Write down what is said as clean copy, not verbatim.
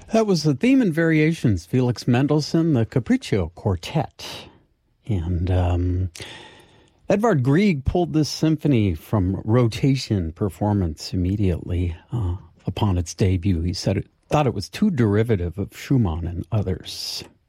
That was the Theme and Variations, Felix Mendelssohn, the Capriccio Quartet. And Edvard Grieg pulled this symphony from rotation performance immediately upon its debut. He thought it was too derivative of Schumann and others.